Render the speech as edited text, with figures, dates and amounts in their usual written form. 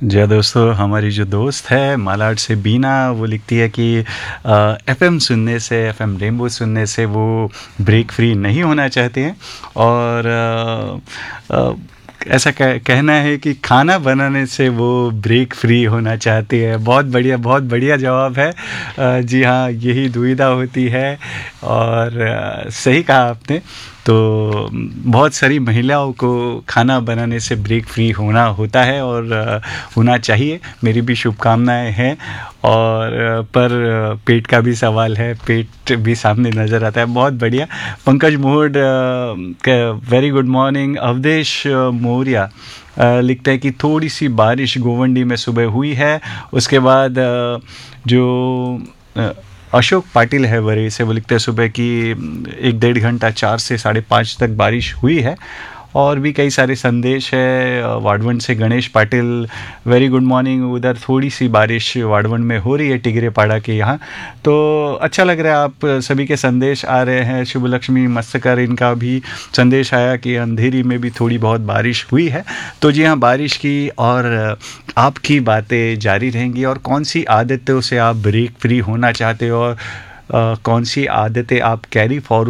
जी हाँ दोस्तों, हमारी जो दोस्त है मालाड से बीना, वो लिखती है कि एफएम सुनने से, एफएम रेनबो सुनने से वो ब्रेक फ्री नहीं होना चाहते हैं। और ऐसा कहना है कि खाना बनाने से वो ब्रेक फ्री होना चाहते हैं। बहुत बढ़िया जवाब है। जी हाँ, यही दुविधा होती है। और सही कहा आपने। तो बहुत सारी महिलाओं को खाना बनाने से ब्रेक फ्री होना होता है और होना चाहिए। मेरी भी शुभकामनाएं हैं। और पर पेट का भी सवाल है, पेट भी सामने नज़र आता है। बहुत बढ़िया। Pankaj मोहड, very good morning. Awadhesh Maurya लिखता है कि थोड़ी सी बारिश गोवंडी में सुबह हुई है। उसके बाद जो अशोक पाटिल है वरी से, वो लिखते हैं सुबह की 1-1.5 घंटा 4 से 5:30 तक बारिश हुई है। और भी कई सारे संदेश है। वाडवंड से Ganesh Patil, very good morning. उधर थोड़ी सी बारिश वाडवंड में हो रही है, टिगरे पाड़ा के यहाँ। तो अच्छा लग रहा है, आप सभी के संदेश आ रहे हैं। शुभ लक्ष्मी मस्तकर, इनका भी संदेश आया कि अंधेरी में भी थोड़ी बहुत बारिश हुई है। तो जी हाँ, बारिश की और आपकी बातें जारी रहेंगी। और कौन सी आदतों से आप ब्रेक फ्री होना चाहते हो, और कौन सी आदतें आप कैरी फॉरवर्ड